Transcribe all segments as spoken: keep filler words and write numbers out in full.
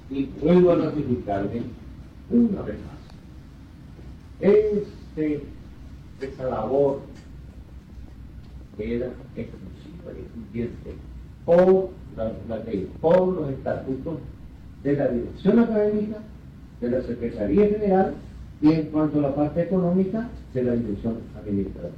y vuelvo a notificarle una vez más. Este, esa labor era exclusiva y excluyente por la, la ley, por los estatutos de la dirección académica, de la Secretaría General y en cuanto a la parte económica de la dirección administrativa.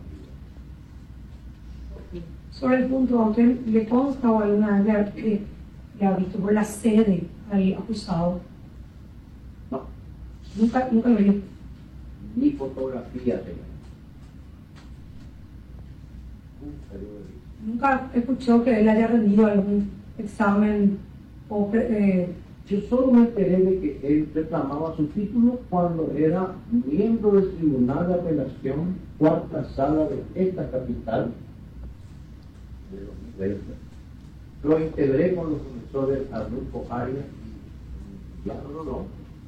Sobre el punto, ¿a usted le consta o alguna vez le, le ha visto por la sede al acusado? No. Nunca, nunca lo vio. Ni fotografía de él. Nunca escuchó que él haya rendido algún examen o eh, yo solo me enteré de que él reclamaba su título cuando era miembro del Tribunal de Apelación, cuarta sala de esta capital de los niveles. Lo integré con los profesores Arnulfo Arias y Diana Rolón.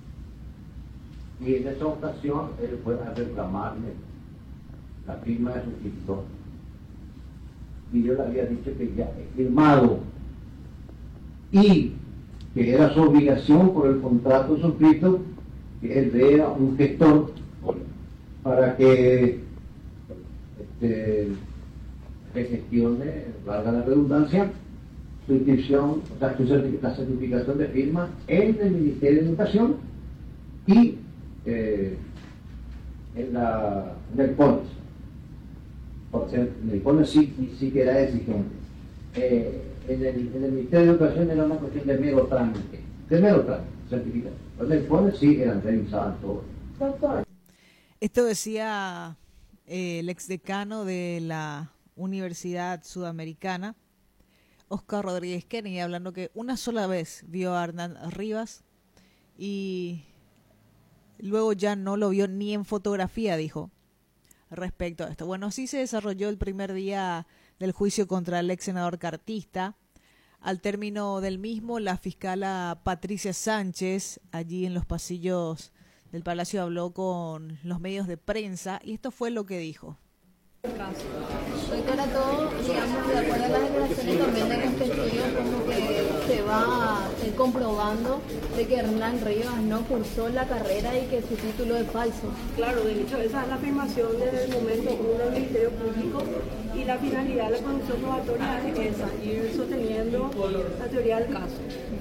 Y en esa ocasión él fue a reclamarme la firma de su título. Y yo le había dicho que ya he firmado y que era su obligación por el contrato suscrito que él vea un gestor para que este, se gestione, valga la redundancia, su inscripción, o sea, su certific la certificación de firma en el Ministerio de Educación y eh, en, la, en el P O N E S. Por ser, en el P O N E S sí, sí que era exigente. Eh, en, el, en el Ministerio de Educación era una cuestión de mero trámite, de mero trámite, certificación. En el P O N E S sí eran revisadas todo. Esto decía eh, el exdecano de la Universidad Sudamericana, Oscar Rodríguez Kennedy, hablando que una sola vez vio a Hernán Rivas y luego ya no lo vio ni en fotografía, dijo, respecto a esto. Bueno, así se desarrolló el primer día del juicio contra el ex senador cartista. Al término del mismo, la fiscala Patricia Sánchez, allí en los pasillos del Palacio, habló con los medios de prensa y esto fue lo que dijo. Doctora, todo, digamos, de acuerdo a las declaraciones también de los testigos, como que se va eh, comprobando de que Hernán Rivas no cursó la carrera y que su título es falso. Claro, de hecho, esa es la afirmación desde el momento uno del Ministerio Público y la finalidad de la conducción probatoria es esa, ir sosteniendo la teoría del caso.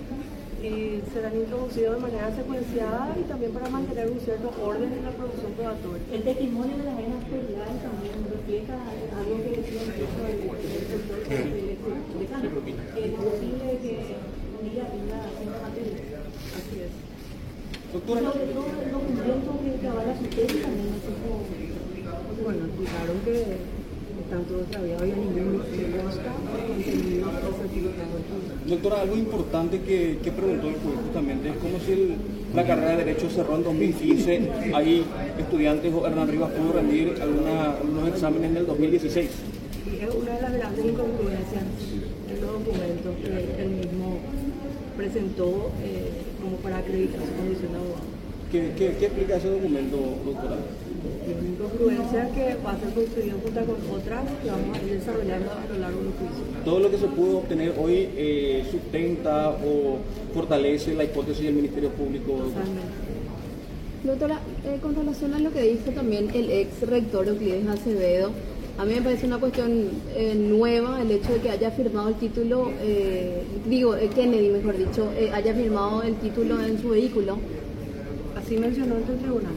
Y serán introducidos de manera secuenciada y también para mantener un cierto orden en la producción probatoria. El testimonio de las autoridades también refleja algo que decía incluso el sector decano, que es posible que un día tenga una materia. Así es. Doctora, sobre todo el documento que avala su tesis también es un bueno, explicaron que están todos extraviados y a ninguno le consta contenido certificado. Doctora, algo importante que, que preguntó el juez justamente es como si el, la carrera de Derecho cerró en dos mil quince, hay estudiantes o Hernán Rivas pudo rendir alguna, algunos exámenes en el dos mil dieciséis. Y es una de las grandes incongruencias en los documentos que él mismo presentó eh, como para acreditar su condición de abogado. ¿Qué, qué, ¿Qué explica ese documento, doctora? Tiene una incongruencia que va a ser construido junto con otras que vamos a ir desarrollando a lo largo del juicio. ¿Todo lo que se pudo obtener hoy eh, sustenta o fortalece la hipótesis del Ministerio Público? Totalmente. Doctora, eh, con relación a lo que dijo también el ex rector Euclides Acevedo, a mí me parece una cuestión eh, nueva el hecho de que haya firmado el título, eh, digo, eh, Kennedy mejor dicho, eh, haya firmado el título en su vehículo. Así mencionó ante el tribunal.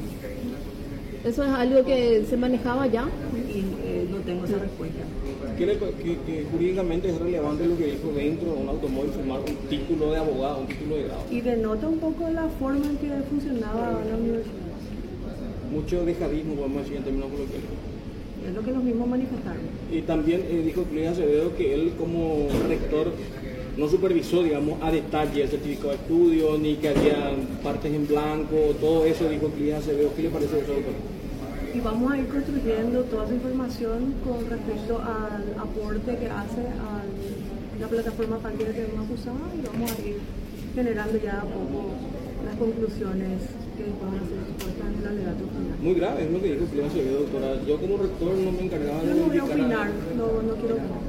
¿Eso es algo que se manejaba ya? Y eh, no tengo esa respuesta. ¿Cree que, que, que jurídicamente es relevante lo que dijo dentro de un automóvil firmar un título de abogado, un título de grado? Y denota un poco la forma en que funcionaba la universidad. Mucho dejadismo, podemos decir en términos coloquiales. Es lo que los mismos manifestaron. Y también eh, dijo Euclides Acevedo que él como rector no supervisó, digamos, a detalle el certificado de estudio, ni que había partes en blanco, todo eso dijo Euclides Acevedo. ¿Qué le parece eso, doctor? Y vamos a ir construyendo toda esa información con respecto al aporte que hace a la plataforma Parque de Tema Acusada y vamos a ir generando ya a poco las conclusiones que van a ser expuestas en el alegato final. Muy grave es lo que dijo Euclides Acevedo, doctora. Yo como rector no me encargaba de... Yo no voy a indicar opinar, no, no quiero opinar.